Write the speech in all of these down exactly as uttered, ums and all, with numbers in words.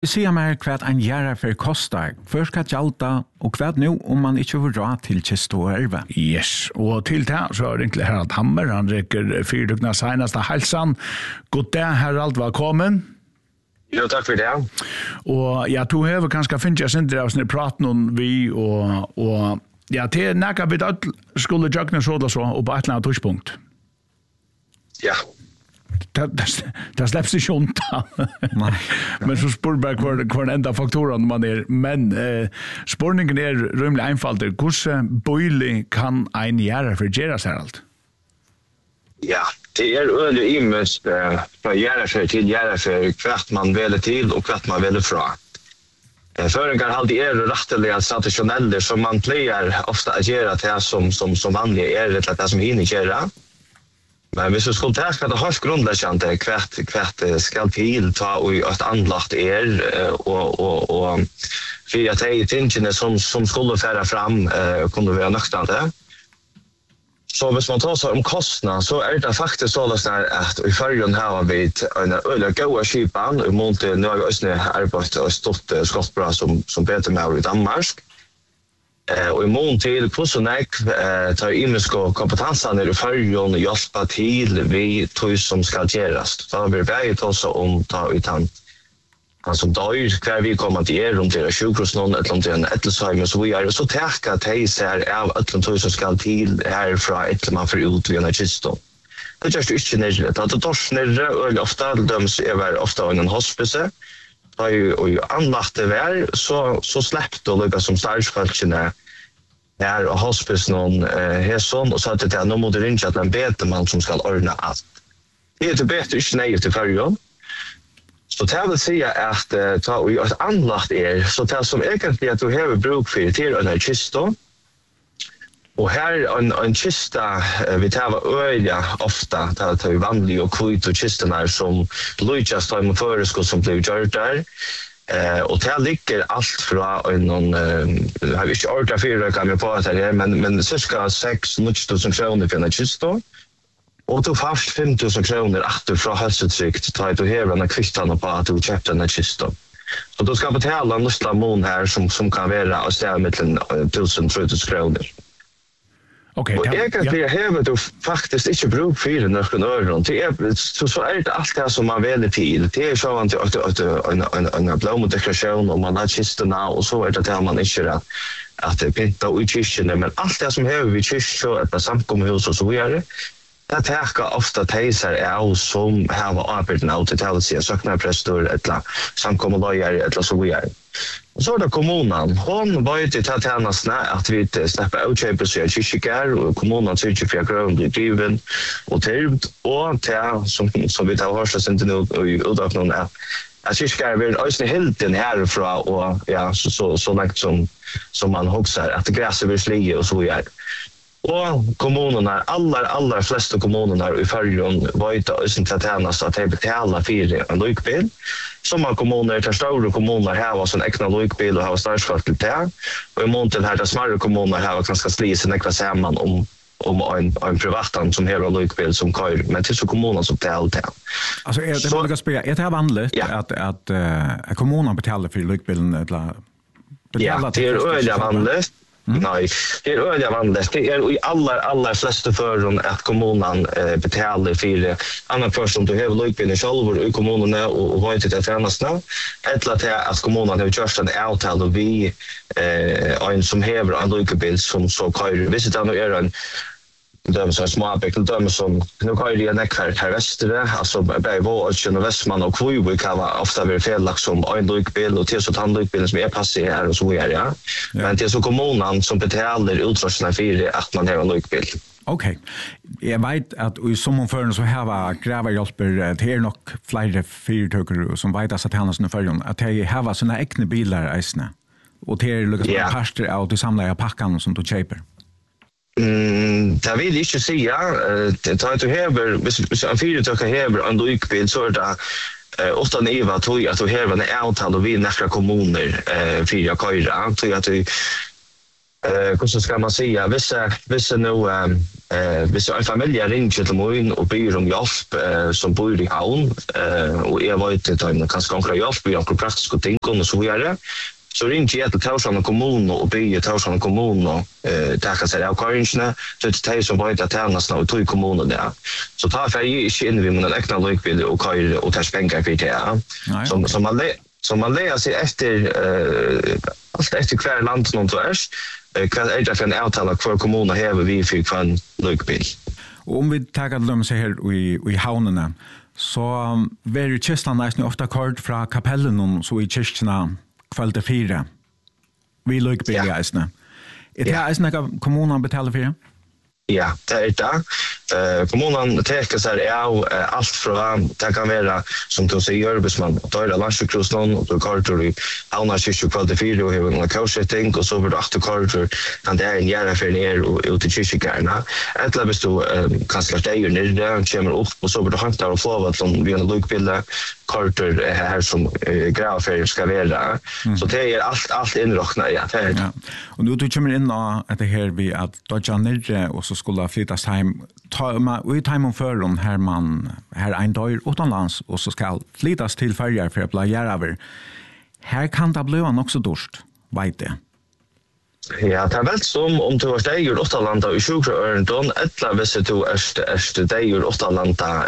Säga mig vad en jära för kostar. Först ska jalta och vad nu om man inte får dra till Kistorva. Yes, och till det så är det inte Harald Hammer. Han räcker fyrdugna senaste hälsan. God dag Harald, välkommen. Jo, tack för det. Och jag tror jag kanske finns jag inte av praten om vi och och ja, det är näka vid att skulle jag så så och på ett annat touchpunkt. Ja. Det, det, det släpps inte undan. Men så spår bara kvar, kvar en enda faktoren man är. Men eh, spårningen är rymlig einfallt. Hur böjlig kan en göra för att göra sig allt? Ja, det är öde immest uh, för att göra sig till göra sig kvart man väljer till och kvart man väljer från. Uh, Föringar alltid är rätteliga traditionella som man plejer ofta att göra det som, som, som vanliga är det det som hinner göra. Men hvis vi skulle ta skal det ha grundläggande kvart kvart skal til ta og ett anlagt er og og og för att det tingene som som skulle föra fram eh, kunde vara nøktande. Så hvis man tar sig om kostnader så är det faktiskt så att i förrjun har vi en öle goda skipan i Monte Norge Östne arbetat och stått skottbra som som Peter med i Danmark. Eh, och i mån till Kusonek eh, tar innesko kompetensen i förrjun och hjälpa till vi tog som ska göras. Så har vi bäget också om ta utan han som dör kvar vi kommer till er om till en sjukhus någon eller om till en ättelsheimer så vi är så täcka att det ser av ättlen tog som ska till härifrån ättlen man får ut vid en kiston. Det är just inte närligt. Att det tar närre ofta döms är ofta en hospice. Da jo anlagt det var, så, så släppte och lyckas som startsfältene här och hospice någon eh, hässon och sa att det är någon måste ringa att en bete man som ska ordna allt. Det är det bättre inte nej till förrjön. Så det vill säga att eh, ta och ett anlagt är så det som egentligen att du har bruk för det till en kista. Och här en en kista vi tar öliga ofta där tar vi vanlig och kvitt och kistorna som Lucas tar med förskott som blev gjort där. Eh och det ligger allt från en eh har vi inte orka för kan vi på att det men men cirka sex tusen kronor för en kista. Och då fast fem tusen kronor åter från hälsotryck tar du här en kvittan på att du köpte en kista. Så då ska betala nästa mån här som som kan vara och ställa mellan tusen och tre tusen kronor. Okay, och egentligen har du faktiskt inte bruk för det när du öron. Det är så så är det allt det som man väljer till. Det är så att att en en en blomdekoration och man har kistorna och så är det där man inte att att det pinta och kisten men allt det som har vi kist så att det samkomhus och så vidare. Det täcker ofta tejser är som har arbetat med autotalitet sökna präster eller samkomlöjare eller så vidare. Och så är det kommunen. Hon var ju till att tjäna snä att vi släpper utköper sig av kyrkor och kommunen tycker för att grön blir driven och tillbt och det som, som vi tar hörs inte nu i utövningen är att kyrkor vill ösna helt den härifrån och ja, så, så, så långt som, som man hoxar att gräset vill slige och så vidare. Och kommunerna, alla alla flesta kommunerna i Färjön var inte ösn till att tjänas att betala för en lojkbil. Som kommuner, tar stora kommuner här var sån äkna lojkbil och har startfart till det. Och i mån här, där smärre kommuner här var ganska slisen äkna samman om om en, en privatan som har lojkbil som kör, men till så kommunen som betalar det. Alltså, är det så, vanligt, är det vanligt ja. att, att, att kommunen betalar för lojkbilen? Eller ja, det är öliga vanligt. Mm. Nej, det är öliga vanligt. Det är i alla alla flesta föron att kommunen eh, betalar för det. Annan person du har lojkbilen själv i kommunen och, och var inte det tjänast nu. Eller att, att kommunen har gjort en avtal och vi eh, en som har en lojkbil som så kör. Visst att det är en döm som småbäck döm som nu kör det en ekvart här väster alltså bäj var och Västman och Kvövi kan vara ofta vara fel som en lojkbil och till så tant lojkbilen som är passé här och så vidare ja. Men det är så kommunen som betalar utrustningen för att man har en lojkbil. Okej. Okay. Jag vet att i sommarfören så här var grävarhjälper det är nog flera fyrtökare som vet att han har förrjun att det har såna egna bilar isna och det är liksom yeah. parter av du samlar packan som du köper. Mm, det vill inte säga det tar inte häver hvis en fyrtökare häver en lojkbil så är det eh, ofta neva tog att du häver en avtal och vi nästa kommuner eh, för jag köra tog att du eh hur ska man säga vissa vissa nu eh vissa en familj ringer till mig och ber om hjälp eh som bor i havn eh och jag var ute till kanske konkret hjälp med några praktiska ting och så vidare. Så ringer jag till Torshavn kommun och ber Torshavn kommun och eh tacka sig av karringsna så det är som bara att tjäna snart till kommunen där. Så tar jag ju in vid min äkta lökbild och kör och tar spengar för det. Som som man som man lär sig efter eh allt efter kvar land någon tvärs. Kan är det för en avtal för kommunen här vi fick från lökbild. Och om vi tar dem så här i i havnarna så var ju kistan nästan ofta kort från kapellen så i kyrkorna kvällte fyra. Vi lukk billig eisne. Er det eisne kommunen betaler for? Ja, det er det. Uh, kommunen teker seg av uh, alt fra, det kan være, som du sier, hvis man tar landsjukrosen, og du karter i havna kyrkje kvalitet fire, og har en kausetting, og så blir du akter karter, kan det er en gjerne for ned og ut til kyrkjegærne. Etter hvis du uh, kanskje steier nere, kommer opp, og så blir du hantar og flåvat som vi har lukbildet, karter her som uh, gravferien skal være. Mm. Så det er alt, alt innrokna, ja. Det er det. Ja. Og nu du kommer inn og etter her vi at dodja nere, og så skulle flyttas heim, ta ut heim om føren her man her ein døyr utenlands og så skal flyttas til färger for å bli gjerne her kan det bli nok så dårst, vet det. Ja, det er vel som om du har steier utenlanda i tjugorørendon, etla hvis du er steier utenlanda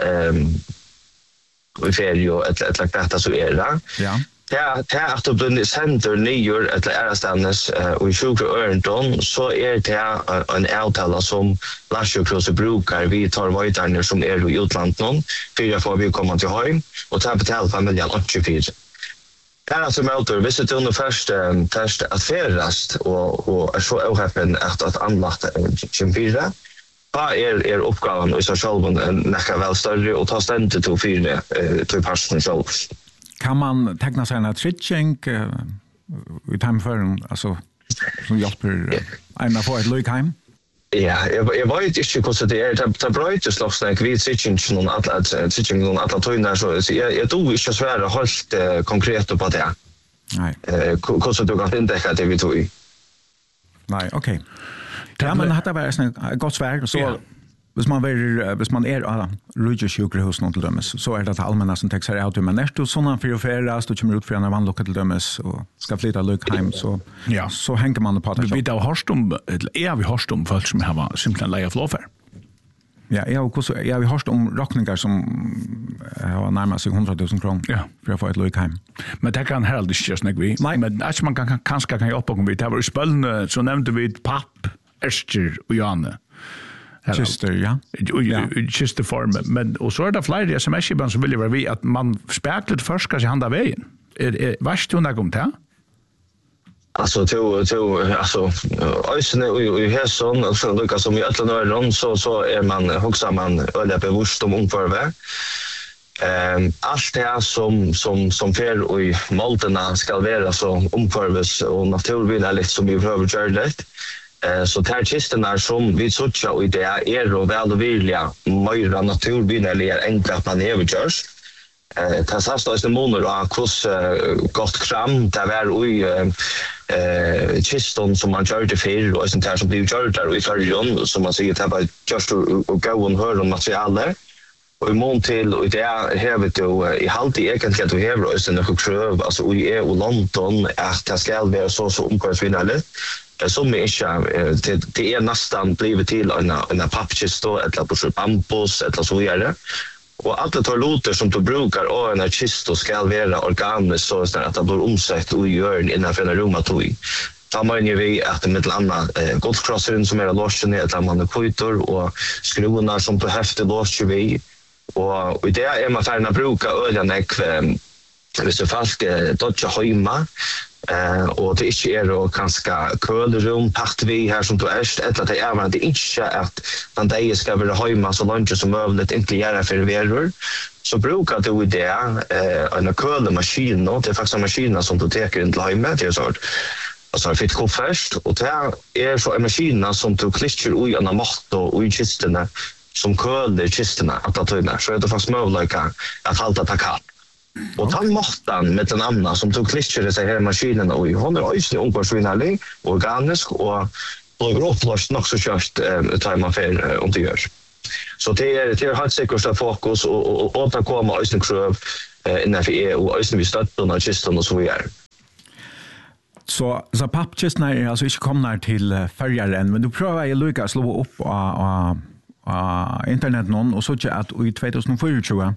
i ferie og etla kveta så er det. Ja. Ja, det er at du blir sender nyer etter ærestandes uh, og i tjugorørendon, så er det en avtale som Landsjukroset brukar. Vi tar vajtarner som er i utlandet, fyra får vi komma til høy, og tar betalt familjen åttiofyra. Det er altså måter, hvis du under først tørst at ferast, og, og er så avheppen at, at anlagt tjugofyra, da er, er oppgaven i seg selv nekka vel større, og ta stendet til fyra uh, til personen selv. Kan man teckna sig en tritching uh, i timefören alltså som hjälper en att få ett lökheim? Ja, jag jag vet inte hur det är. Det bröt just loss när vi tritching någon att tritching någon att ta in där så jag jag tror inte svära helt konkret på det. Nej. Eh hur så du kan inte täcka det vi tog i. Nej, okej. Ja, men hade varit ett gott svärd så ja. Hvis man er, hvis man er av rujusjukrehus noen til dømes, så er det allmänna som tek seg av til, men er du sånn for å feres, du kommer ut for en vannlokka til dømes, og skal flytta løkheim, så, ja. så henger man på det. Vi vet av Horstum, er vi Horstum folk som har simpelthen leie flåfer? Ja, jeg har hørt om råkninger som har nærmest seg hundra tusen kroner ja. for å få et løkheim. Men det kan herald ikke snakke vi. Nei. Men ikke man kan, kanskje kan hjelpe om vi. Det var i spøllene, så nevnte vi papp, Ester og Jane. Kister, ja. Ja. Kisterform. Men, og så er det flere S M S-kibben som vil være vi at man speklet først skal handa veien. Er, er, Vars du nok om det? Alltså to to alltså ösnen och i hässon och så lukar som i alla norrön så så är man också man öliga bevisst om omförve. Ehm allt det som som som fer och i malterna ska vara så omförves och naturligt lite som vi behöver göra det. Eh så tar kistorna som vi såcha och det är och väl och vilja mer naturligt eller enkelt man övergörs. Eh tas avstås månader och kurs gott kram där var oj eh kiston som man gör det för och sånt här som blir gjort där i färjan som man säger att bara just och gå och höra materialet och i mån till och det är vet du i halt i egentligen att vi har oss en kröv alltså vi är och London att det ska vara så så omkostvinnande som är inte det är nästan blivit till en en pappkisto eller på bambus eller så vidare. Och alla toaletter som du brukar och en kisto ska vara organiskt så att det blir omsatt och gör innanför en rum att i. Ta man ju vi att med annat eh, golfcrossern som är lossen eller man har kvitor och skruvarna som på häfte lossar vi och det är man färna bruka ölen ekv hvis du fast dodja hemma eh och det är inte och ganska kölrum pakt vi här som du är eller det är man det inte att den dag ska vara hemma så långt som möjligt inte göra för veror så brukar du det eh en kölmaskin och det är faktiskt en maskin som du tar in till hemma det är så alltså det fick först och det är så en maskin som du klickar i en matt och i kistorna som köler kistorna att ta in så är det faktiskt möjligt att hålla det kallt. Och han måttan med den andra som tog klistret sig här i maskinen och hon är öslig omkvarsvinnarlig, organisk och blir upplöst nog så kört eh, tar man för om det görs. Så det är det är helt säkert fokus och och återkomma öslig kröv eh, innanför E U och öslig vi stöttar och kistan och så vidare. Så så pappkistan är alltså inte komna till färjare än, men du prövar ju lyckas slå upp och uh, internet någon och så att i tjugohundrafyrtio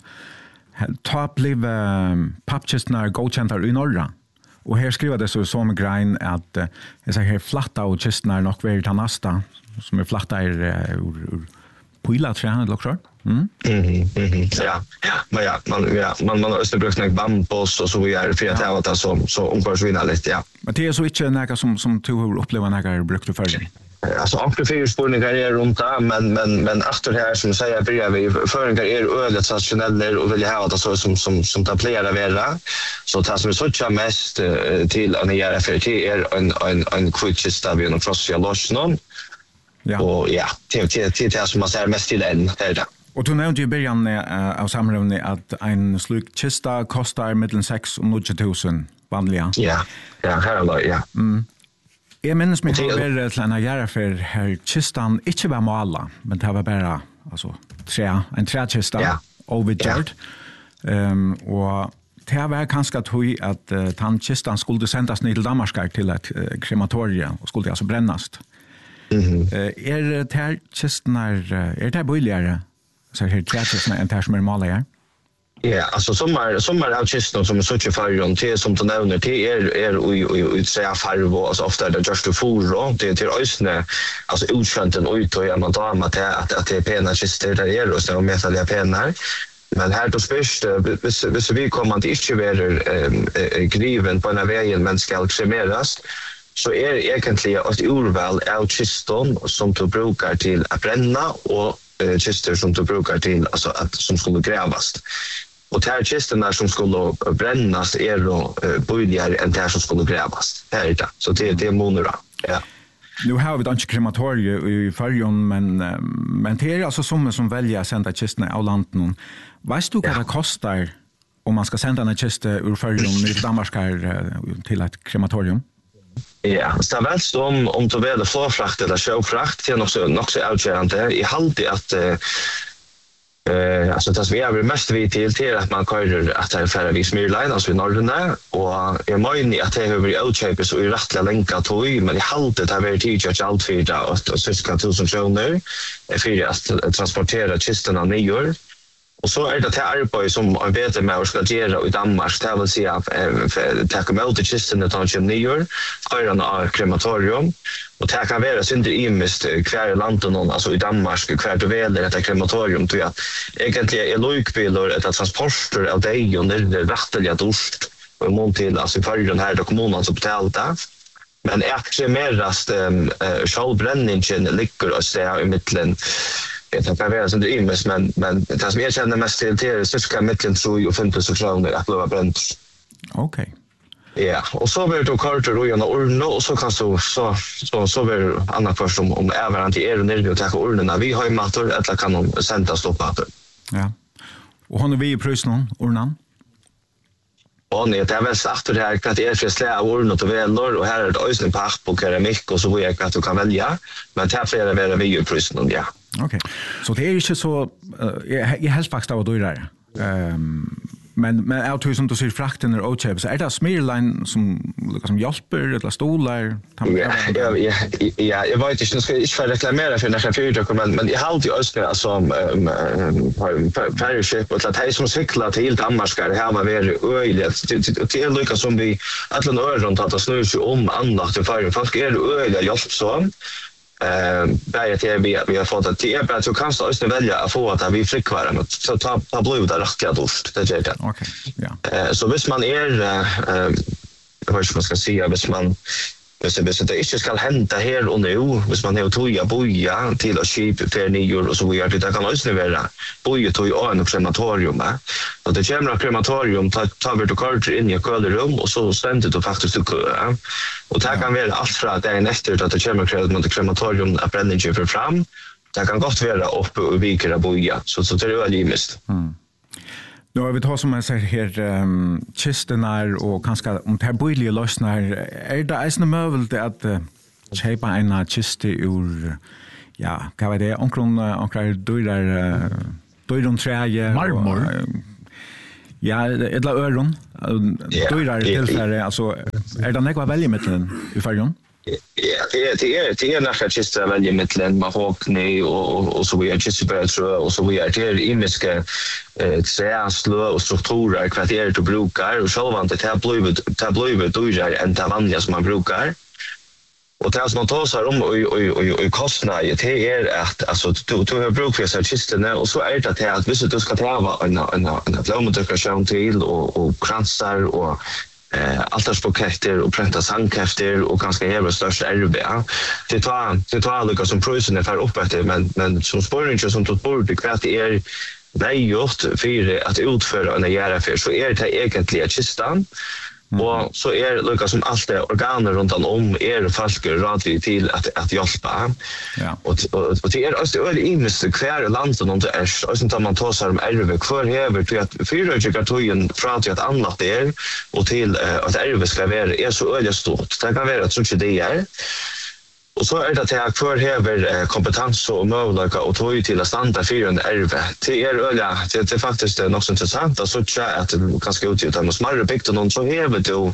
ta blev uh, pappkistan godkända i norra. Och här skriver det så som grein att uh, jag säger här flatta och kistan nog väldigt ta nästa som är flatta är uh, ur, ur pila trän eller också. Mm. Mhm. Mm ja. Ja, men ja, man ja, man man har öster brukt några bambos och så vidare för att ha det som så omkvarsvinna lite, ja. Men det är så inte några som som tog uppleva några brukte förr. Alltså amplifier spårningar är runt där men men men efter här som säger brev vi föringar är ölet traditionella och vill ha det så som som som tar plera vara så tar som så tjä mest uh, till att göra för det är en en en quick stav och frostia lossnon. Ja. Och ja, till till till det som man säger mest till den är det. Och du nämnde ju början uh, av samrådet att en sluk kista kostar mellan sex och nio tusen vanliga. Ja, ja, här är det, ja. Mm. Jag minns mig att det var till en göra för här kistan inte var måla, men det var bara alltså, trä, en träkista yeah. overgjord. Yeah. Um, och det var ganska tog att uh, tannkistan skulle sändas ner till Danmark till ett uh, krematorium och skulle alltså brännas. Mm-hmm. Uh, är det här kistan är, är det här billigare så här träkistan än det här som är måla? Ja, alltså sommar sommar av kistan som är så tjocka färgen till som du nämner till är är i i säga farvo alltså ofta det just för det till ösne alltså utskänden ut och man tar med att att det är pena kistor där är och så med alla pennor. Men här då spärst hvis vi kommer till inte vara griven på en vägen men ska kremeras så är det egentligen ett urval av kiston som du brukar till att bränna och kistor som du brukar till alltså att som skulle grävas. Och de här kistorna som skulle brännas är då uh, billigare än de här som skulle grävas. Det är det. Så det, det är monora. Ja. Nu har vi ett inte krematorium i färgen, men, men det är alltså som som väljer att sända kistorna av landet. Vet du vad ja. det kostar om man ska sända en kista ur färgen i Danmark till ett krematorium? Ja, så det är väl om, om du vill flåfrakt eller sjöfrakt. Det är nog så, nog så avgörande. I halvtid att uh, Eh alltså det vi är mest vi till till att man kör att det är färre vis Myrline alltså i norrne och jag menar att det över i outshapes så i rättla länka tog men i haltet har varit teacher allt för det och sjuttio tusen kronor för att transportera kistorna ner. Och så är det det arbete som man vet med att ska göra i Danmark, det vill säga att ta emot kistorna och ta ner, köra av krematorium. Och det kan vara synder imist kvar i landet någon, alltså i Danmark, kvar du väl detta krematorium, tror jag. Egentligen är lojkbilar ett transporter av dig och det är rätteliga dorst och mån till, alltså i förrjun här, då kommunen som betalade. Men extremerast um, uh, självbränningen ligger och säga i mittlen. Det kan vara synder imist, men, men det som jag känner mest till det är cirka mittlen tror och femton kronor att bli bränt. Okej. Okay. Ja, och så blir det kartor och gärna urna och så kan så så så så blir annat först om om även till er och ner och ta urnorna. Vi har ju mator eller kan de sända stoppa. Ja. Och har vi i prisen någon urnan? Och det är väl sagt det här att det är för slä urna och vällor och här är det ösning på och keramik och så vad jag att du kan välja. Men det här flera väl vi i prisen ja. Okej. Okay. Så det är inte så uh, i helst faktiskt av då där. Ehm Men men är det som du ser frakten och outshapes är det Smirline som liksom hjälper eller stolar? Ja, ja, ja, ja, jag vet inte, jag ska inte för reklamera för nästa fyra men men jag har alltid önskat som färjeship och att som cyklar till Danmark ska det här vara väldigt öjligt. Det är lika som vi alla år runt att snurra sig om annat till färjan. Folk är öjliga hjälp så. Eh där det vi vi har fått att det är bara att du kan stå välja att få att vi flickvara men så ta ta blod där rätt dost det är det. Okej. Ja. Eh så hvis man är eh vad ska man ska säga hvis man hvis det det inte ska hända här och nu hvis man har toja boja till att skip för nyår och så gör det kan också vara boja toja och en krematorium va. Och det kommer krematorium tar tar vi då kort in i kölrum och så ständer det faktiskt ut. Och det kan vara allt från att det är efter att det kommer mot krematorium att bränningen för fram. Det kan gott vara uppe och vikra boja så så det är väl limist. Mm. Nu har vi tar som jag säger här um, kistenar och kanske om det här bojliga lösnar är det eisne möjligt att uh, köpa en kiste ur ja, vad var det? Omkring omkring dyrar dyrum träge marmor. Och, uh, ja, eller öron. Dyrar tillfälle alltså är det något att välja mellan i färjan? Ja, det är det är det är nästan just att välja mellan mahogny och och så vidare kirsebär och så vidare det är imiska eh träslö och strukturer kvarter du brukar och själva det här blivit det blivit dyrar än det vanliga som man brukar. Och det som man tar sig om och och och kostnader det är att alltså du du har bruk för så kisterna och så är det att visst du ska ta en en en blomdekoration till och och kransar och eh altarsbuketter och pränta sandkräfter och ganska hela största R B. Det tar det tar alltså som prisen är för uppåt men men som spårningen som tog bort det kvart är nej gjort för att utföra en järafär så är det egentligen kistan. Mm. Och så är det lika som allt det organer runt om är folk radligt till att att hjälpa. Ja. Och och, och det är alltså det är inne kvar landet och det är så som man tar sig om R V kvar här till att fyra gigaton från till att annat där och till uh, att R V ska vara är så öde stort. Det kan vara att så det är. Och så är det att jag för häver kompetens och möjligheter och tog till att stanna för en R V. Det är öliga, det är faktiskt något så intressant att så att det ganska utgjuta med smarre byggt och någon så häver då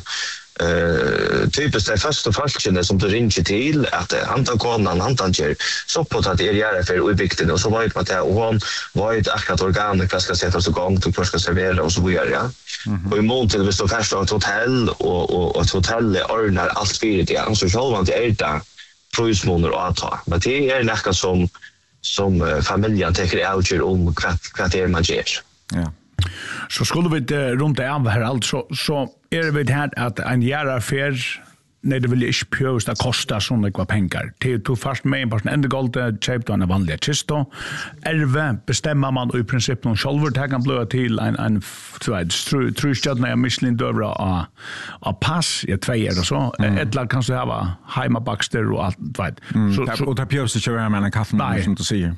eh typiskt det första funktionen som du ringer till att antal koden antal ger så på att det är göra för utbyggt och så var det att det och var ett akkurat organ som ska sätta så gång till för ska servera och så vidare ja. Mm-hmm. Och i mån till vi står fast ett hotell och och ett hotell ordnar allt för det så själva det är det prismåner och ata. Men det är nästan som som familjen tycker avgör om vad det är man ger. Ja. Så skulle vi uh, runt det av här alltså så är det här att en järaffär när det vill inte pjöst att kosta sådana kvar pengar. Det tog fast med en person ända galt köpt en vanlig kisto. R V bestämmer man och i princip någon själv det kan bli till en en trustjärna jag Michelin dövra a a pass i två år och så. Ett lag kanske ha hemmabackster och allt vet. Så och ta pjöst att köra med en kaffe som du säger.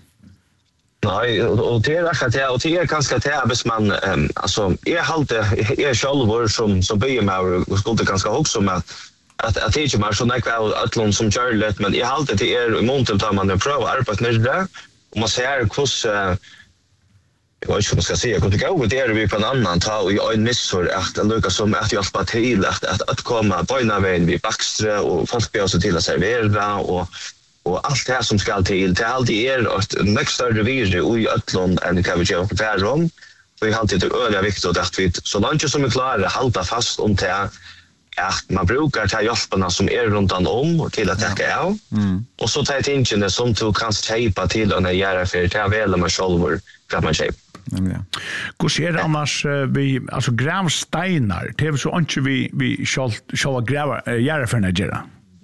Nej, och det är akkurat det, och det är ganska det arbetsman, um, alltså, jag halte, jag själv som, som bygger med och skulle ganska också med att att det inte är så näkväl att som gör det, men jag halte det är i mån till att man prövar arbeta med det, och man ser hur jag vet inte vad man ska säga, hur det går det är vi på en annan ta och en missor att lyckas som att hjälpa till att, att, att komma på en väg vid backstre och folk blir också till att servera och och allt det här som ska till det alltid är ett mycket större virus i Ötlund än kan vi göra för om vi har alltid det öliga viktigt att vi så långt som vi klarar hålla fast om det att man brukar ta hjälparna som är runt om till att täcka av mm. och så tar jag inte det som du kan köpa till och när göra för det väl man själv för att man köper. Ja. Hur ser det annars vi alltså gravstenar det är så inte vi vi ska ska gräva göra för Nigeria.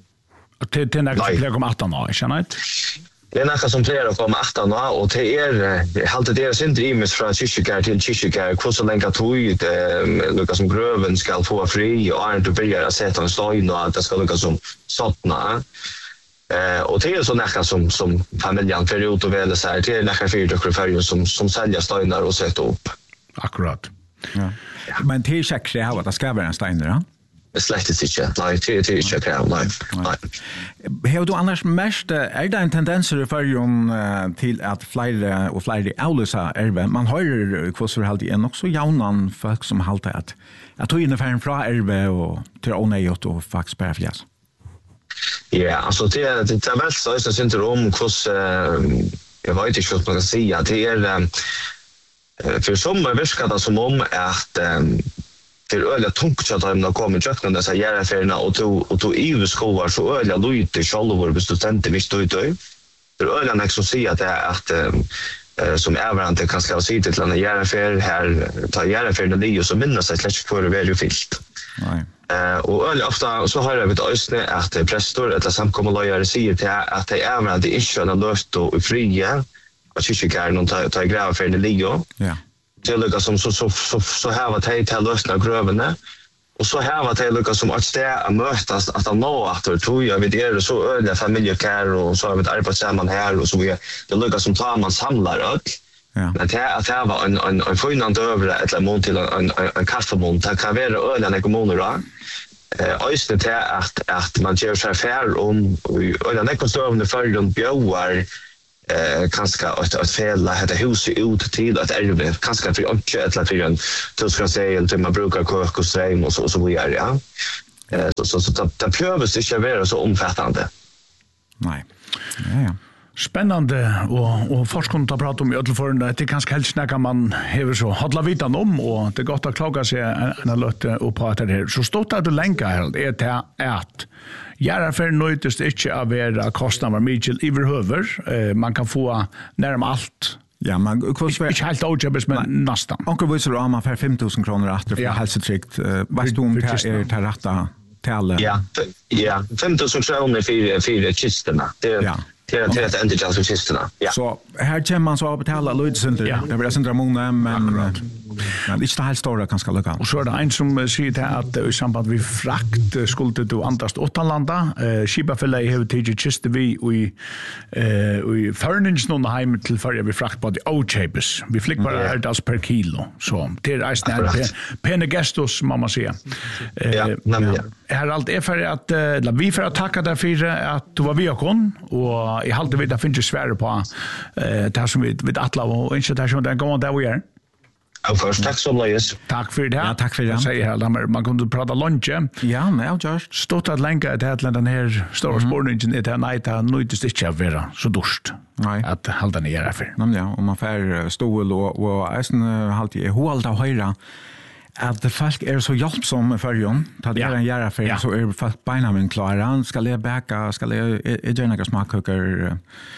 Det det när jag kommer åtton år, känner jag. Det är något som flera kommer åtton år och det är halt det är sin dreams från Chichikar till Chichikar hur så länge tog det Lucas som gröven ska få fri och inte börja att sätta en stein och att det ska Lucas som sådana. Eh och det är så nästan som som familjen för ut och väl så här det är nästan fyra för som som säljer stenar och sätter upp. Akkurat. Ja. Men det är säkert det här att det ska vara en stein, ja. Släktet inte, nej, det är inte kräv, nej. Har du annars mest, är det en tendens i förrjun till att flera och flera avlösa R V? Man har ju kvossor alltid en också jaunan folk som haltar att jag tog in en från R V och till onöjot och faktiskt bara fjäs. Ja, alltså det är det är väl så att inte om kvoss, jag vet inte vad man ska säga, det är för som verkar det som om att det är öliga tungt att de kommer kökna dessa järafärerna och to och to I V skovar så öliga lite själva hvis du stände visst ut ut. Det är öliga nästan så att det är att eh, som överante kan ska se till en järafär här ta järafärerna det och så minnas sig släck för det väl fyllt. Nej. Eh och öliga ofta så har jag vet ösne att prästor eller samkommunlöjare säger till att det är överante inte en löst och fria att kyrkan någon ta ta gravfärerna ligger. Ja. Till som så så så så här var det till lösna grövarna och så här var det lucka som att stä att mötas att han nå att det tror jag vid är så öliga familjekär och så har vi ett arbete samman här och så vi det lucka som tar man samlar allt Ja. Men det att det var en en en förnant över ett lemon till en en, en kaffemon. Det kan vara öl en kommuner då. Eh östet det att att man gör sig fair om och den ekostövande för de bjöar eh kanske att att fälla hade hus ut till att ärve kanske för inte eller för en då ska säga inte man brukar koka och sträng och så så vidare ja. Eh så så så det prövas inte vara så omfattande. Nej. Ja ja. Spännande och och forskare tar prata om i alla fall det kanske helst snacka man hever så hadla vitan om och det gott att klaga sig en lite och prata det här så stått att det länka här är det att göra för nöjtest inte av era kostnader Mitchell överhuvud eh, man kan få närmare allt. Ja, man kostar inte helt outjobbes men nästan. Onkel visar om man för fem tusen kronor efter för Ja. hälsotryggt. Vad du om det är till rätta till? Ja, ja, fem tusen kronor för för kisterna. Det Ja. till till att ändra chansen kisterna. Ja. Så här kommer man så att betala Lloydcenter. Ja. Det blir sen många men men det är inte helt stora kanske lucka. Och så är det en som säger det att i samband med frakt eh, skulle du andast åttalanda. Eh, Skipafället har tidligt kiste vi i eh, i förnings någon heim till förra vi frakt på det O-chapes. Vi flick bara här das per kilo. Så det är en pene gestos mamma säga. Ja, nämligen. Här allt är för att eh, vi för att tacka därför att du var vi och kon och i halta vid det finns ju svärre på eh det som vi vid Atla och inte där som den går där vi är. Och först tack så mycket. Tack för det. Ja, tack för det. Jag säger här, man, man kunde prata lunch. Ja, nej, just. Stått att länka till att den här stora mm. spårningen är till nej, det nöjdes inte att vara så dörst. Nej. Att hålla ner därför. Nej, ja, om man får stål och, och eisen halt i hålda och höjra att folk är så hjälpsamma för jön. Ta det en göra för så är folk beina min klara. Ska jag bäcka, ska jag är det några smakkokar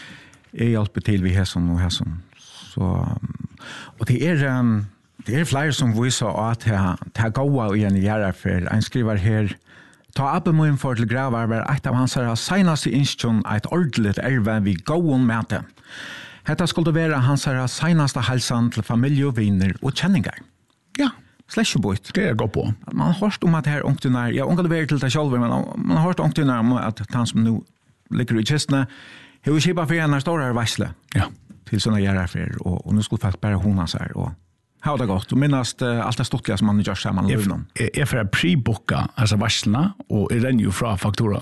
är hjälper till vi här som och här som. Så och det är um, det är fler som visar att det det går i en göra för en skriver här ta upp med för till gravar ett av hans senaste instruktion ett ordentligt erve vi går med det. Detta skulle vara hans senaste hälsan till familj och vänner och känningar. Ja. Släschboit. Det är gå på. Man har hört om att här ångtunar, jag ångade väl till det själv, men man har hört ångtunar om att han som nu ligger i kistene, hur kipa för en stora varsle. Ja. Till såna järaffär och, och nu skulle folk bara hona sig och ha det gott. Och minnast uh, allt det stottliga som man gör samman med honom. Jag är för att pre-booka alltså varslarna och är den ju från faktura.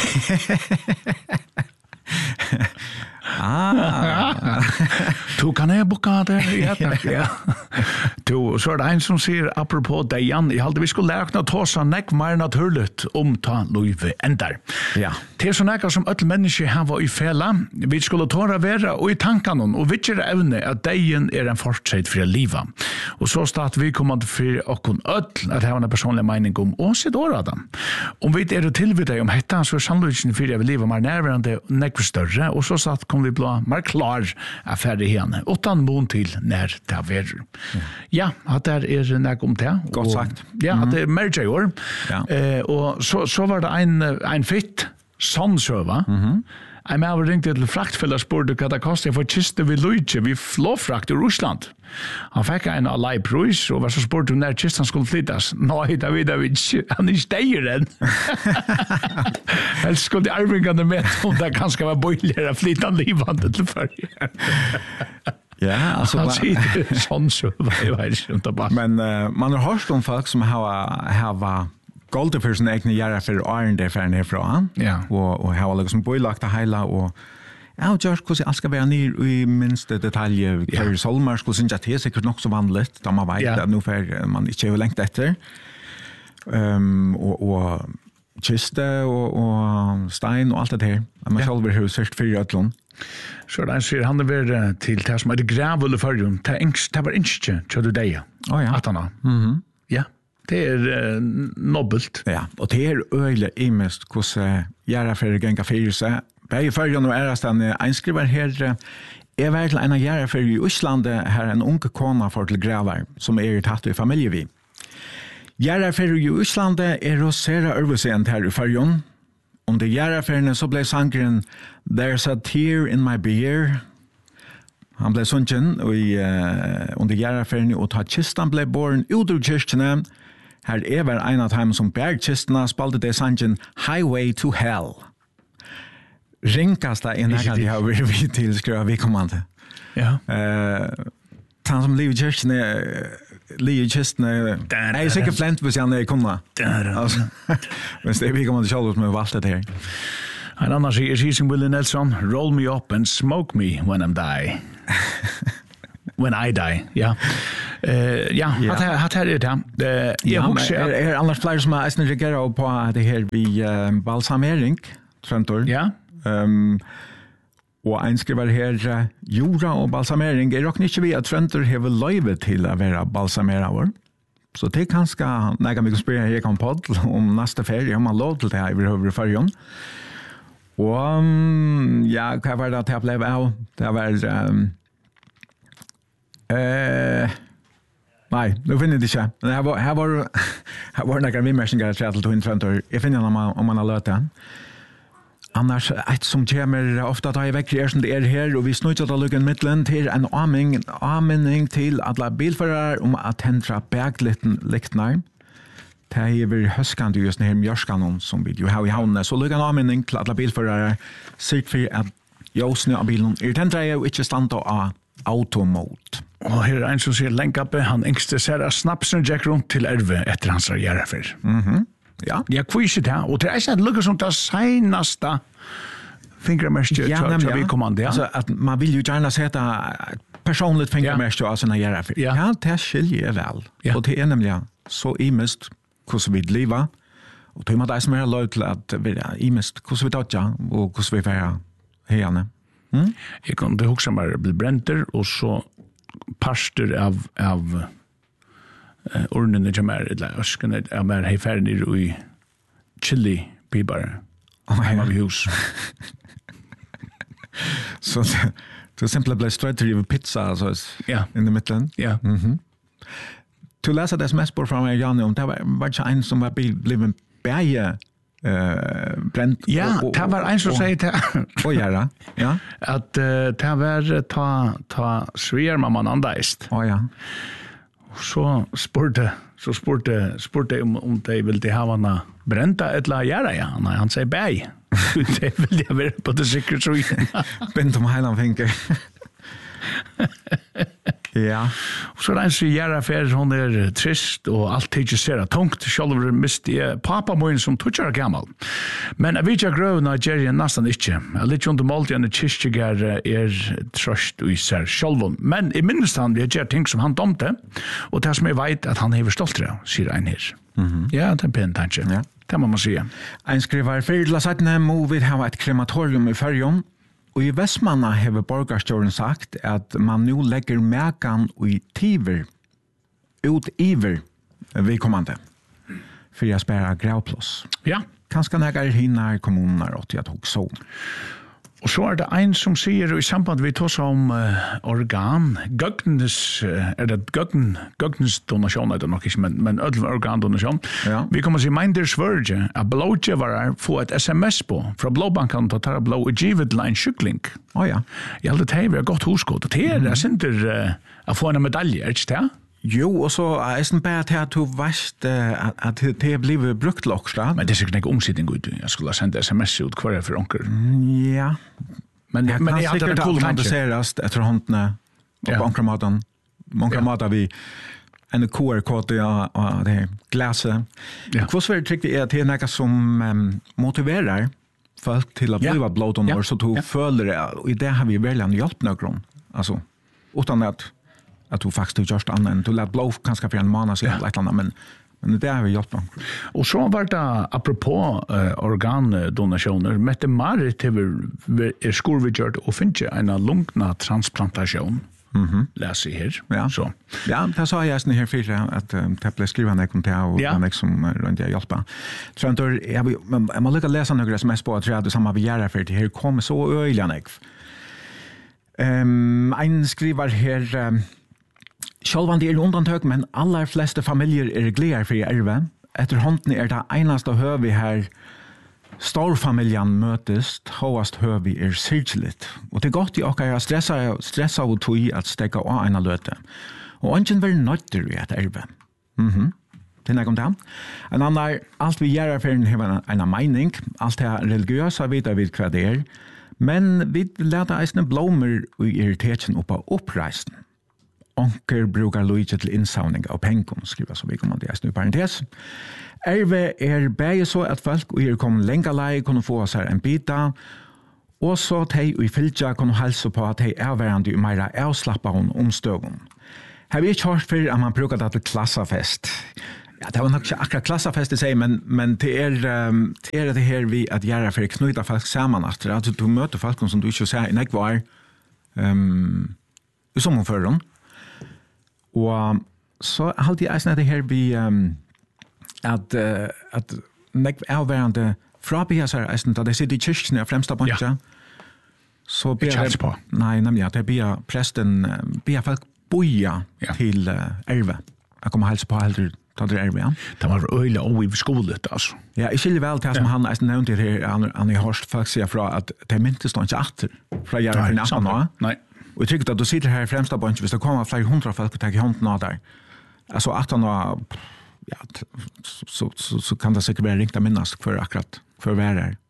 Ah. Du kan jag boka det. Ja, tack. Ja. Du, så är det en som säger apropå dig, Jan, jag hade vi skulle lära att ta sig näck mer naturligt om ta Louise ändar. Ja. Det är så näka som alla människor har var i fälla. Vi skulle ta det vara och i tankarna och vi är evne att dejen är en fortsätt för livet. Och så start vi kommer för och kon öll att ha en personlig mening om och se då Adam. Om vi är det till vid dig om detta så är sannolikheten för det livet mer närvarande näck större och så satt kommer vi bli mer klar affär igen. Utan mån till när det är. Mm. Ja, att det är näck om det. Gott sagt. Ja, mm. Att det är mer år. Ja. Eh, och så, så var det en, en fitt sannsøva. Mhm. Jeg med har ringt til fraktfellet og spurte hva det kostet for kiste vi Luigi, vi flåfrakt i Russland. Han fikk en av lei pris, og var så spurte når kisten skulle flyttes. Nei, det vet jeg ikke. Han er steier den. Helst skulle de arvingene med om det kanskje var bøyligere flyttan livande til førje. Ja, alltså han sitter sån så jag vet inte bara. Men uh, man har hört om folk som har har gold för sina egna göra för iron där för nerifrån. Ja. Och och har liksom boilagt det hela och ja, just hur jag ska vara ner i minsta detalj. För Solmar skulle synja det säkert nog så vanligt då man vet att nu för man inte har längt efter. Ehm och och kista och och stein och allt det där. Man själv vill ha sett för ödlon. Så där ser han över till det som är det grävulle förrum. Det ängst det var inte så du det. Oh ja. Att han. Mhm. Ja. Det är uh, nobbelt. Ja, och det är öle i mest hos uh, göra för gänga för sig. Bäge förjon och ärastan einskriver här är verkligen en göra för i Island här en ung kona för till grävar som är ett hatt i familj vi. Göra för i Island är rosera översent här i förjon. Om det göra för så blev sangren There's a tear in my beer. Han blev sunken och i uh, under göra för och ta kistan blev born ut ur kyrkene. Her er var en av dem som bergkistene spalte det sangen Highway to Hell. Ringkast det inn her de har vært vidt til skrevet vi kommande. Ja. Uh, Han som lever i kyrkene, lever i kyrkene, jeg er sikkert flent hvis han er kunna. Hvis det er vi kommer til kjølv som har valgt det her. En annan sier, sier Willie Nelson, roll me up and smoke me when I'm die. When I die, ja. Uh, ja, ja. Hatt her er det. Uh, ja, er, er annars flere som har eisen reagerer på det her vi uh, balsamering, Trøntor. Ja. Um, og en skriver her, uh, jorda og balsamering, er nok ikke vi at Trøntor har løyve til å være balsamerer. Så det kan skal, når jeg kan spørre her kan podd om neste ferie, om man lov til det her i høyre fargen. Og um, ja, hva var det at jeg ble av? Det var... Um, uh, nei, nå finner jeg det ikke. Men her var, her var, her var noen vimmersinger til til Twin Trøntor. Jeg finner om man, om man har løt det. Annars, et som kommer ofte da jeg vekker er som det er her, og vi snøyter til lukken midtelen til en amming, anminning til alle bilførere om at hendre bergliktene. Det er vi høskende just her mjørskene som vi jo har i havnene. Så lukker en anminning til alle bilførere, sikkert for at ljøsene av bilen er hendre jo ikke stand av automode. Og her er en som sier lenkappe, han yngste ser at snapsen Jack rundt til erve etter hans gjerrafer. Mhm. Ja. Ja, hvor ikke det? Og det er ikke at det lukker som det seneste fingermestje ja, til vi kommande. Ja. Altså, at man vil jo gjerne sette personligt fingermestje av sine gjerrafer. Ja. Ja, det skiljer jeg vel. Ja. Og det er nemlig så imest hvordan vi lever, og det er det som er lov til at vi er imest hvordan vi dødja, og hvordan vi er hjerne. Mm? Jeg kan det huske meg bli brenter, og så parster av, av uh, ordnene som er, eller øskene av mer heiferner i chili bibar, oh, hjemme av hus. Så det simpelthen ble strøtt til å pizza, altså, ja. In the midten. Ja. Mhm. Til å lese det sms-spår fra meg, Janne, om det var, var ikke en som var blevet bæge uh, brent. Ja, og, og, det var en som sier det. Og gjøre, ja. At uh, det var ta, ta svier mamman andeist. Å ja. Så spurte, så spurte, spurte om, om de ville ha henne brenta eller gjøre, ja. Nei, han sier bæg. Det vil jeg være på det sikkert så igjen. Bint om heilan finker. Ja. Og så er det en som gjør affær, hun er trist, og alt ikke ser tungt. Selv om det miste jeg pappa min som tog er gammel. Men jeg vet ikke grøvene gjør jeg nesten ikke. Jeg litt under målt igjen kyrkjegar er trøst i seg selv. Men i minnes han, vi gjør ting som han domte, og det som jeg vet at han hever stoltere, sier en her. Mm-hmm. Ja, det er pen tanke. Ja. Det må man si. En skriver, Fyrla Sætne må vi ha et krematorium i Førjum, og i Vestmanna hever borgarstjåren sagt at man nu legger mekan i tiver, ut iver, vi kommande, for jeg spærer gravplås. Ja. Kanskje negar hinnar kommuner åt jeg tog så. Og så er det en som sier i samband vi tar om uh, organ, gøgnes, uh, er det gøgn, gøgnes donasjon, er det nok ikke, men, men ødel organdonasjon. Ja. Vi kommer til si Minders Verge, at blådgjøvere får et sms på fra blåbanken til å ta blå og givet til en sykling. Å oh, ja. Jeg hadde det vi har gått hoskått, og det er det, jeg synes uh, å få en medalje, er det ikke det? Jo, og så er det bare til at du vet uh, at det er blivet brukt til okra. Men det er sikkert ikke omsitting ut. Jeg skulle ha sendt sms ut hver er for onker. Ja. Men jeg, men jeg hadde en cool tanke. Automatiseres etter håndene og på onker maten. Onker maten vi en Q R-kode og det her glaset. Ja. Hvordan vil jeg trykke er at det er noe som um, motiverer folk til å bli ja. blodonor, ja. Så du ja. føler det, og i det har vi veldig en hjelp nøkron. Altså, uten at at du faktisk har gjort annet. Du lät blå kanskje for en måned siden, ja. men, men det har vi gjort noe. Og så var det, apropos uh, organdonasjoner, Mette-Marit er skolvidgjørt og finner en lungna transplantasjon. Mm-hmm. Les i her. Ja, så. Ja, det sa jeg sånn her fire, at um, det ble skrivet en ekon til, og ja. en ekon som rundt jeg hjelper. Trøntor, jeg, jeg må lykke å lese noe sms på, at jeg hadde samme vi gjør for det her kommer så øyelig enn jeg. Um, en skriver her... Um, Sjølvandi er undantøk, men aller fleste familier er gleder for i erve. Etter hånden er det eneste høvi her storfamilien møtes, hovast høvi er sirkelig. Og det er godt i okker jeg stresser, stresser og tog at stekka av en løte. Og ønsken vil nøtter i et erve. Mhm. Det er noe om det. En annen, alt vi gjør for en har en mening, alt er religiøse, vet vi hva det er, men vi leder eisne blommer og irritasjon opp av oppreisen. onker brukar lojtje til innsavning av pengen, skriver så vi kommer til å i parentes. Erve er bare så at folk og er kommet lenge lei kunne få seg en bita, og så de og i fylkja kunne helse på at de er hverandre i mer avslappet om omstøven. Har vi ikke hørt før at man bruker det til klassafest? Ja, det var nok ikke akkurat klassafest i seg, men, men det, er, um, det er det her vi at gjøre for å knyte folk sammen. Altså, du møter folk som du ikke ser i nekvar um, i sommerføren. Og så halte jeg eisen det her vi um, at, uh, at nekvar avværende frabia seg eisen da de sitter i kyrkene og fremsta på ikke. Så ber jeg... på. Nei, nemlig at jeg ber presten, ber folk boja ja. til uh, Erve. Jeg kommer helse på heldre ta det Erve, ja. Det var øyla og i skolet, altså. Ja, jeg skiljer vel til som ja. han eisen nevnte her, han, han har hørt folk sier fra at det myntes da ikke atter fra jeg er for natten nå. Nei. Og jeg tykker at du sitter her i fremsta bunch, hvis det kommer flere hundra folk og tar i hånden av der, altså atten og ja, så, så, så, så kan det sikkert være ringt av minnast for akkurat, for å være her.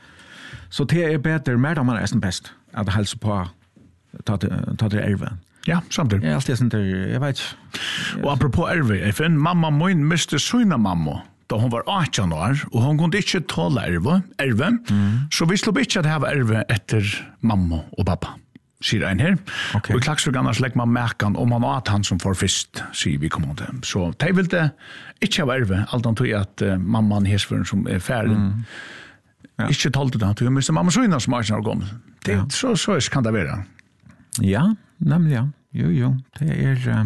Så det er bedre, mer da man er best, at helse på ta det Erve. Ja, samtidig. Ja, alltid sånn der, jeg vet ikke. Og apropos Erve, jeg finner mamma min miste sønne mamma da hun var atten år, og hun kunne ikke tåle Erve, Erve mm. så vi slår ikke at jeg var Erve etter mamma og pappa, sier en her. Okay. Og i Klaksvik annars legger man merken om han at han som får først, sier vi kommer til. Så de vil det ikke ha Erve, alt han tror at uh, mammaen hesføren som er ferdig, mm. ja. ikke tålte det, du mister mamma sønne som er gammel. Det, ja. så, så kan det være. Ja, nemlig, ja. Jo, jo, det er... Um,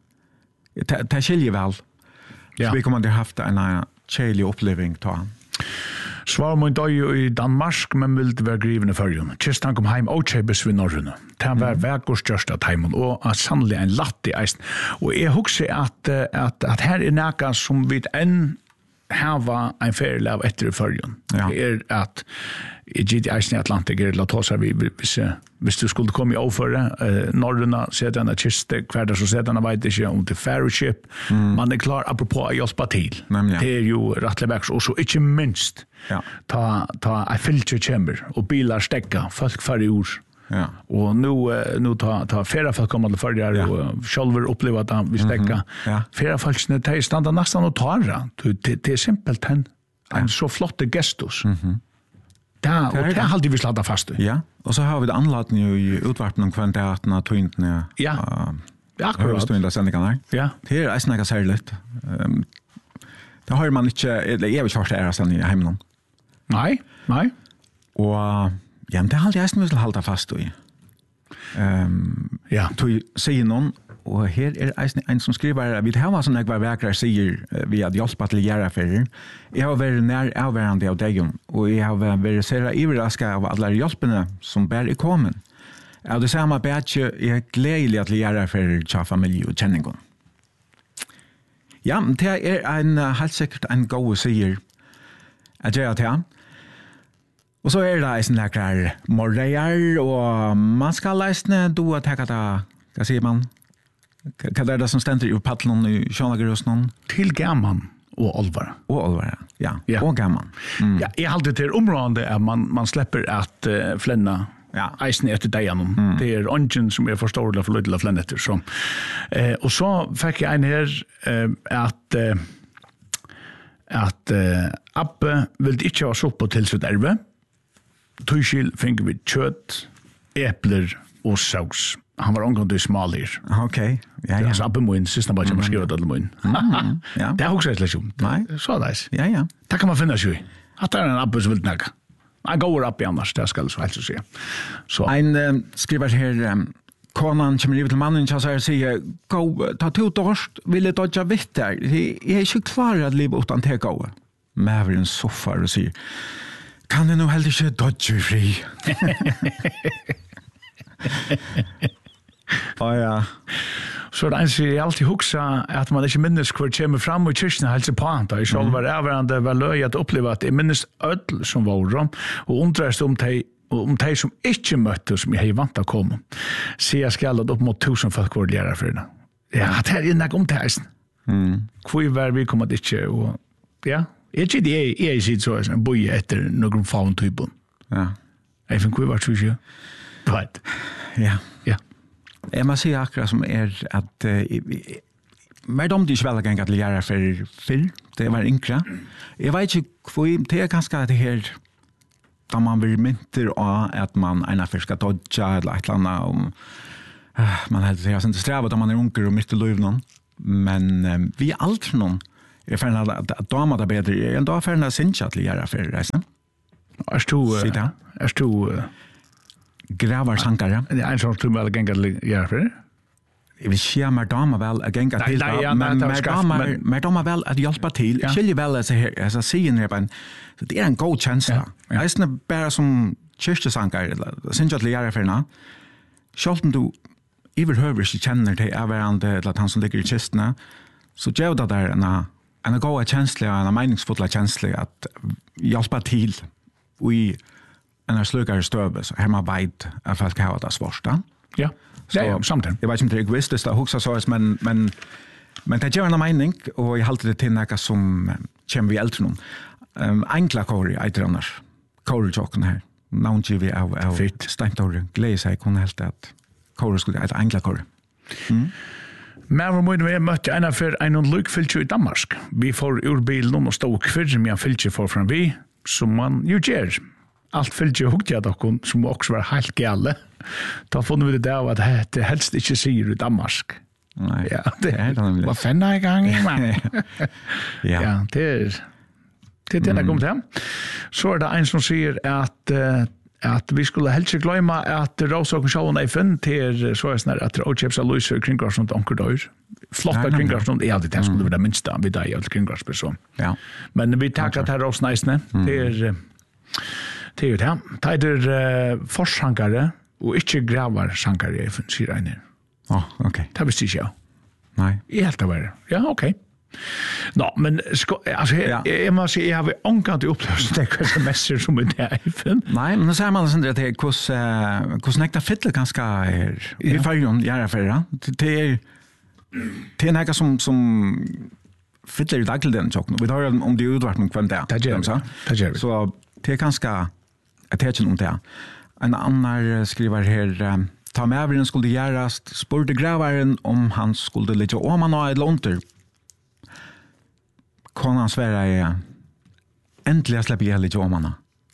det, det er kjellig vel. Ja. Så vi kommer til å ha haft en kjellig oppleving til han. Svar min døy i Danmark, men vil det være griven i førjen. Kistan kom heim og kjøpes ved Norrøna. Det var vekkors største av heimen, og sannelig en latt i eisen. Og jeg husker at, at, at her er nækka som vi enn hava en ferie av etter i førjen. Ja. Det er at i G D eisen i Atlantik er la ta seg vi, hvis, hvis du skulle komme i overføre, eh, Norrøna, sette henne kiste, hver dag så sette henne vet ikke om til ferryship, mm. man er klar apropos å hjelpe til. Nemlig, ja. Det er jo rettelig veks, og så ikke minst ja. ta, ta en filter kommer, og biler stekka, folk færre ord. Ja. Og nu, nu ta, ta flere folk kommer til førre, ja. og selv opplever at vi stekka. Mm-hmm. Ja. Flere folk de er stand nesten å ta det. Det, det er simpelt en, en så flotte gestus. Mhm. Ja, og det er alltid vi sladda fast. Ja, og så har vi det anlaten jo i utvarpen om kvantaten av tøyntene. Ja, uh, ja akkurat. Høvestøyntene av sendingene. Ja. Det er eisen ikke særlig litt. Um, det har man ikke, jeg vil ikke hørst ære sending i heimen. Nei, nei. Og ja, men det er alltid eisen vi skal halda fast i. Um, ja. Tøy sier noen, og her er eisen en som skriver, vi har sånn jeg var vekkere sier vi hadde hjulpet til å gjøre ferien. Jeg har vært nær avværende av deg, og jeg har vært særlig iverrasket av alle hjelpene som bare er kommet. Av det samme bedre er jeg gledelig til å gjøre ferien til familie og kjenningen. Ja, det er en, helt sikkert en god sier at jeg har til. Og så er det eisen lekkere morreier, og man skal leisne do og tenke det, hva sier man? Hva er det som stender i paddelen i Sjønagerhusen? Til gamman og olvara. Og olvara, ja. ja. Og gamman. Mm. Ja, jeg halte til området at man, man slipper at uh, flenna ja. eisen etter deg gjennom. Mm. Det er ungen som er forståelig for løydelig å flenne etter. Så. Uh, og så fikk jeg en her uh, at, uh, at uh, Abbe ville ikke ha sopp på tilsvitt erve. Tøyskil fikk vi kjøtt, epler og saus. Han var omgående smal her. Okej. Ja, ja. Så Abbe min, siste bare kommer skrive det til min. Ja. Det er også et slik om. Nei. Så er det. Ja, ja. Det kan man finne seg i. At det er en Abbe som vil snakke. Han går opp i annars, det skal jeg helst å si. Så. En uh, skriver her, um, konan kommer livet til mannen, og sier, gå, ta to dårst, vil jeg dodja vitt der. Jeg er ikke klar at livet utan til gå. Maveren soffar og sier, kan du nå heller ikke dodja fri? Å ja. Så det eneste jeg alltid husker at man ikke minnes hvor det kommer frem i kyrkene helse på han. Da jeg selv var avhørende var løy at oppleve at jeg minnes ødel som var om, og undres om de, om de som ikke møtte som jeg har vant til å komme. Så jeg skal ha opp mot tusen folk hvor de er for det. Ja, det er ikke om det heisen. Mm. Hvor var vi kommet ikke, og ja, jeg tror det er jeg sier så, en bøye etter noen faun typen. Ja. Jeg finner hvor var det ikke? Du vet. Ja. Ja. Jag måste säga akkurat som är att men de inte väl gänga till göra för för det var inkra. Jag vet inte för det är ganska det här då man vill mynter av att man ena för ska dodga eller ett eller om man hade det inte sträva då man är unker och mitt i livet men um, vi är allt någon är för att att damer det bättre än då för att synja till göra för resten. Är du är du gravar sankare. Det är en sån som väl gänga till göra för. Jag vill säga med damer väl att gänga till men med damer med damer väl att hjälpa till. Skiljer väl så här alltså säger ni bara så det är en god känsla. Det är inte bara som kyrkjesankare eller synja till göra för nå. Själv du överhuvud känner till överande eller att han som ligger i kistna så gör det där en en goda känsla en meningsfulla känsla att hjälpa till i en slugare stöve så hemma vet att folk har det svårt. Ja. Så ja, samtidigt. Jag vet inte om det är egoistiskt att huxa så men men men det gör en mening och jag håller det till något som kommer vi äldre någon. Um, enkla kori heter annars. Kori-jocken här. Någonting vi av av stänktor gläsa jag kunde helt att kori skulle ett enkla kori. Mm. Men vi må møtte en for en lykfylke i Danmark. Vi får ur bilen og stod kvirr med en fylke for fram vi, som man jo gjør. Alt fylke hukte jeg dere, som også var helt gale. Da funnet vi det av at det helst ikke sier i Danmark. Nej, ja, det er det nemlig. Hvad fanden er i gang i, man? ja. ja, det er det er det, der kommer til. Så er det en som sier at uh, at vi skulle helst ikke glemme at Råsåken sjålen er funnet til så er det at Råkjepsa Løyser kringkarsund onker dør. Flotta kringkarsund er alltid det skulle være det minste vi da i alt kringkarsperson. Ja. Men vi takker til Råsneisene. Det er det er jo det. Det er uh, forsankere og ikke gravarsankere, sier jeg. Åh, oh, ok. Det visste ikke jeg. Nei. Jeg helt det var. Ja, ok. Nå, men sko, altså, jeg, ja. jeg, jeg må si, jeg har ångkant i oppløsning det hva som messer som er det i fin. Nei, men nå sier man sånn at det er hvordan nekta fytler ganske er i fargen gjør for det. Det er det er nekka som, som fytler i dagligdagen tjokken. Vi tar om det er utvart noen kvendt det. Det gjør vi. Det gjør vi. Så det er ganske, jeg tar ikke noe om det. En annen skriver her, ta med avren skulle gjøres, spurte gravaren om han skulle ligge om han har et lånter. Konan svära är äntligen släpper jag lite om henne.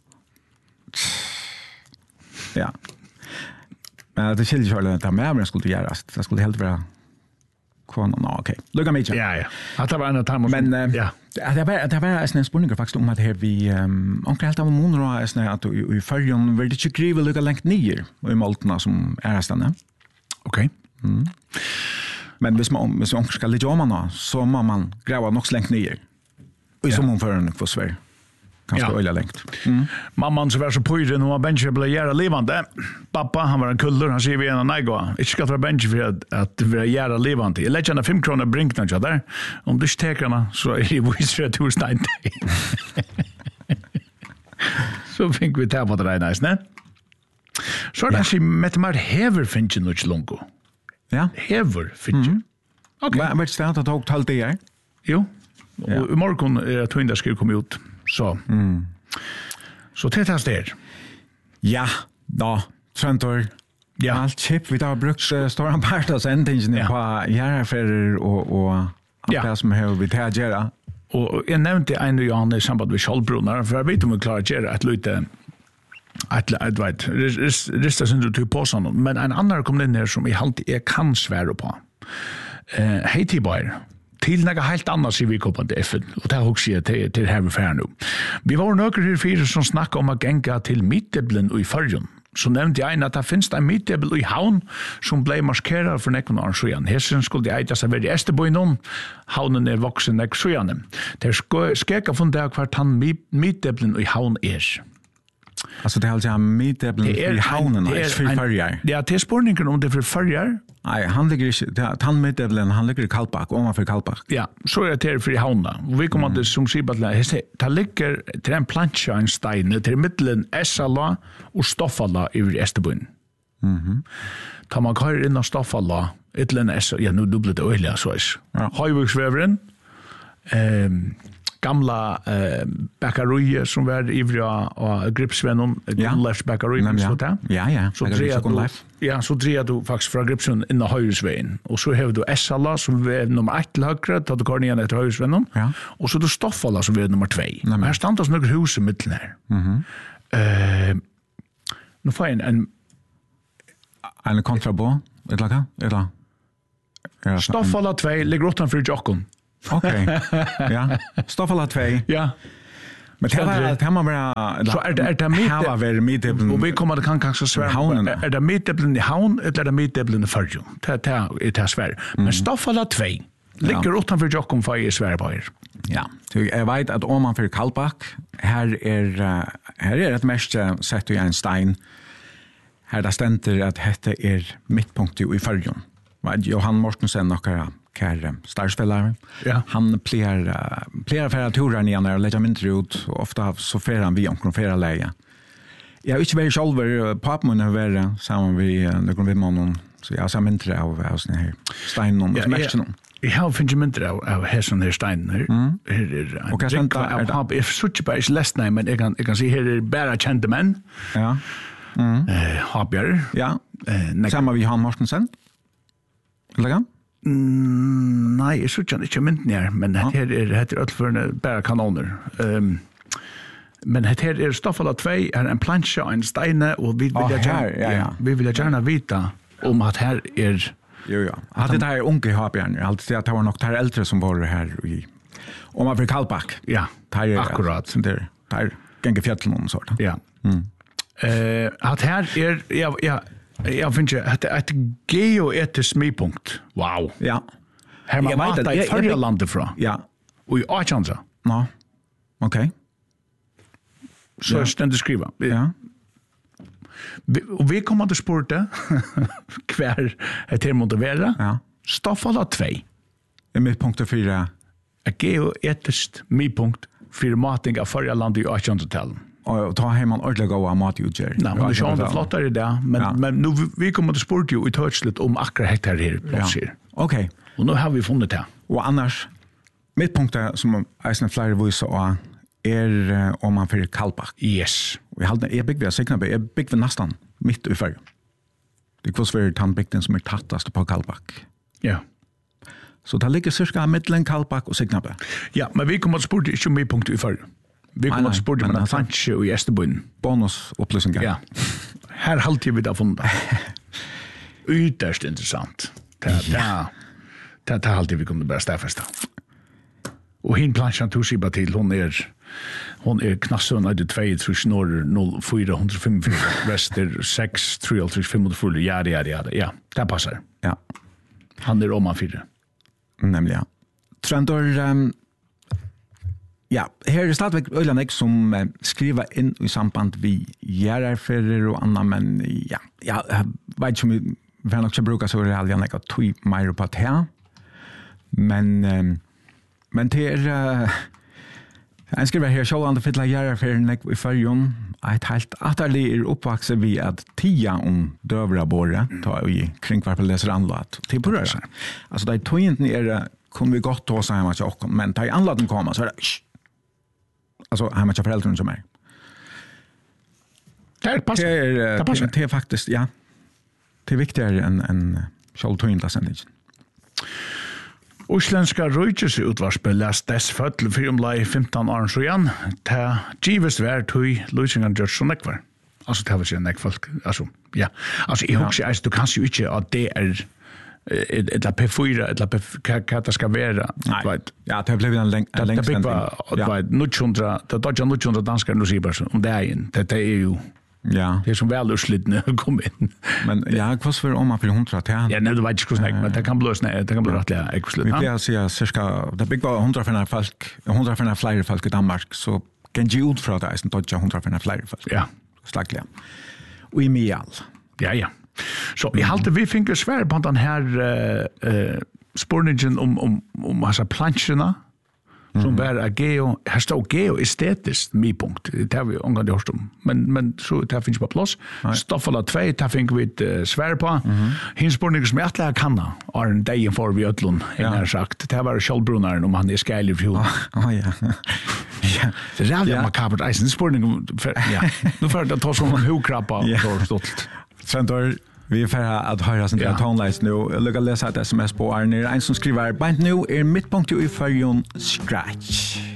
Ja. Men det skiljer sig att med men skulle göras. Det skulle helt vara konan. Ja, okej. Lugga mig. Ja, ja. Att det var en att men äh, ja. Det var det var en spänning faktiskt om att här vi um, onkel helt av månader är snä att i förjon vill det ju skriva lugga längt ner i malterna som är stanna. Okej. Mm. Men hvis man, hvis man skal ligge om man, så må man grava nok så lengt nye. Og i som omførende for Sverige. Kanskje ja. Øyla lengt. Mm. Mamman som var så pøyre når han bencher ble gjøre livende. Pappa, han var en kuller, han sier vi en av Naigo. Ikke skal være bencher for at, at vi er gjøre livende. Jeg legger henne fem kroner brinkene ikke der. Om du ikke teker henne, så er det viser at du er stein Så fikk vi ta på det der, nice, ne? Så er det ikke med mer hever finnes ikke noe longo. Ja. Hever finnes ikke. Ok. Hva er det stedet at du har talt det her? Jo. Og i morgen er det tøynder skal komme ut. Så. Mm. Så det er det. Ja, da. Trøntor. Ja. Alt kjip. Vi har brukt store part av sendingene på gjerraferer og, og alt ja. Det som har vi til å gjøre. Og jeg nevnte en og Jan i samband med Kjallbrunner, for jeg vet om vi klarer å gjøre et løyte et et vet rista sind du på sånn men en annan kom inn her som jeg alltid jeg kan svære på. Eh hei Tibar. Til något helt annat så vi kom på det F och det har också till till här för nu. Vi var några här fyra som snackade om att gänga till Mitteblen och i Färjön. Så nämnde jag en att det finns en Mittebel i Havn som blev maskerad för nekon år sedan. Hessen skulle det äta sig vid Esterbojnon. Havnen är vuxen nek sedan. Det skeka från där kvart han Mitteblen i Havn är. Alltså det är alltså Mitteblen i Havnen är för Färjar. Ja, det är spårningen om det för Färjar. Nej, han ligger inte, han Mitteblen, han ligger i Kalpak, ovanför Kalpak. Ja, så är det för i Havna. Och vi kommer mm. att som Sibadla, det ligger till en plancha en stein till mittlen Essala och Stoffala över Esterbyn. Mhm. Tar man kör in och Stoffala, ett län Essala, ja nu dubbelt det öliga så är. Ja. Höjvuxvävren. Ehm gamla uh, bakaruie som var ivriga och Gripsvennen, Ja. Gunnleifs bakaruie, Nämligen, så det. ja, ja. Så Bakaruie drejer du, Gunnleif. ja, så drejer du faktisk fra Gripsvennen inn av Høyresveien. Og så har du Essala som er nummer ett til høyre, da du går ned etter Høyresvennen. Ja. Og så er du Stoffala som er nummer två. Nämligen. Her standas noen hus i midten her. Mhm. Uh, nu får jeg en, en En kontrabå, eller hva? Eller? Ja, så- Stoffala två ligger utanför Jokkon. Okej. Ja. Stoffala två. Ja. Men det var det må vara Så er det er det midt. Här var väl mitt Og vi kommer det kan kanskje svære. Havnen. Er det middeblen i havn, eller er det middeblen i Førjun? Det det er det svære. Men Stoffala två ligger utanför Jokkon for i Sverige på her. Ja, så jeg vet at om man for Kallbakk, her er, uh, her er et mest sett i en stein, her det stender at dette er midtpunktet i Førjun. Johan Mortensen, nokkara kære starsspillare, Ja. han pleier, uh, pleier færa turer igjen og legger mindre ut, og ofte så fer han vi omkring færa leie. Jeg har ikke vært sjálfur, papen har vært sammen med uh, noen vimmannen, så jeg har sett mindre av, av sånne her steinen og merkene. Jeg har finnet mindre av, av hesson her steinen her. Her er en Og hva drikka stendt- er av det- hap. Jeg sutter bare ikke lest nei, men jeg kan, jeg kan si her er bare kjente menn. Ja, Eh, Habjar. ja. Eh, nek- Sammen med Johan Mortensen? Eller hva? Mm, nei, jeg sutter ikke mynden her, men ja. her er her er ødelførende bare kanoner. Um, men her er Stoffala två, er en plansje og en steine, og vi vil Ah, gjerne, her, ja, ja. vi vil gjerne vite om at her er Jo, jo. Hade det här unge habjärn, alltid att det var nog det här äldre som var här i, om man för Kallbakk. ja, Det är akkurat. Det är, det är gänge fjällen och sånt. Ja. Mm. Uh, at her er, ja, ja, jeg finner ikke, at et geoetisk smidpunkt. Wow. Ja. Her man Jeg vet matar det. i Jeg- jeg- førre landet fra. Ja. Og i Achandra. Ja. Okej. Så Ja. er stendet skriva. Ja. Vi, og vi kommer til spørte hver et her måtte være. Ja. Stoffala två. I mitt punkt fyra. Et geoetisk smidpunkt for mating av førre landet i Achandra-talen. Och ta hem en ordentlig gåa matutgör. Nei, hun er ikke andre flottere i det, men, Ja. men nu, vi kommer til spørte jo i tøtslet om akkurat hektar her plass her. Okej. Og nå har vi funnet det. Och annars, mitt punkt som eisen flere viser av er uh, om man för Kallbakk. Yes. Og jeg halte, jeg bygde Signabe, jeg bygde nästan mitt i färg. Det var för tandbygden som är tattast på Kallbakk. Ja. Så det ligger cirka mittlen Kallbakk og Signabe. Ja, men vi kommer til spørte ikke om vi punkt i førre. Vi Nei, kommer nei, til spørte men med en altså- plansje i Estebunnen. Bonusupplysningar. Ja. Her halte vi det funnet. Ytterst interessant. Det ja. det det halte vi kunne bare stafesta. Og hin plansjen tog sig bara til, hon er hon er knassun av det två trus norr noll fyra fem fyra väster sex tre tre fem fyra ja ja ja ja det passar. Ja, Han er oman fyra. nämligen. Trendor, um, ja, her er stadigvæk øylandek som uh, skriver inn i samband vi gjerarferer og anna, men ja, ja, jeg vet ikke om vi vil nok ikke bruke så reallig enn jeg tog mer på det. Men, um, men det er, uh, jeg skriver her, sjålande fylla gjerarferen i fyrjon, et helt atterlig er oppvakset vi at tia om døvra båre, ta i kringkvarpet leser anlat, til på røra. Altså, de togentene er, kunne vi godt ta seg hjemme til åkken, men ta i anlaten kommer, så er det, shh. Altså, hjemme til foreldrene som er. Det er passar. Det er, Det passar. det, det er faktisk, ja, det er viktigere enn en sjål togentlasendingen. Oslenska røykjesutvarspil lest dess fødel for omlag femton år så igjen, ta gives vær tøy løsningen gjør så nekvar. Altså, det har vi sier nekk folk. Altså, ja. Altså, jeg husker, altså, du kan jo ikke at det er et eller P fyra, eller P hva det skal være. Nei, ja, det ble en leng Det lengst blir bare, det var nutjundra, det var ikke nutjundra danskar nu sier bare om det er en. Det er jo, Ja, det er som vel urslittende å komme inn. men ja, hva for om man for hundra til? Ja, nei, du vet ikke hvordan jeg, men det kan bli snakk, det kan bli rettelig Vi ekvislitt. pleier å si at cirka, det bygger var hundra for folk, hundra for flere folk i Danmark, så kan de ut fra det, som tog hundra for flere folk. Ja, Slaglig. Og i Mial. ja, ja. Så jeg halte vi finner svær på den her uh, uh, spurningen om, om, om altså plansjene som bara geo, här står geo estetiskt midpunkt, det har vi omgått gjort om, men, men så det finns på plats. Stoffala två, det finns vi ett uh, svär på. Hinspårning som jag ätliga kanna, är en dag för vi ötlun, jag har sagt. Det var Kjellbrunaren om han är skälig för hon. Ja, ja. Ja, det är jävla makabert eisen, spårning, ja, nu får jag ta som en hukrappa och stolt. Sen vi är färdiga att höra sånt här tonelines nu. Jag lyckas läsa ett sms på Arne. En som skriver, "Bant nu är mittpunkt i färgen scratch."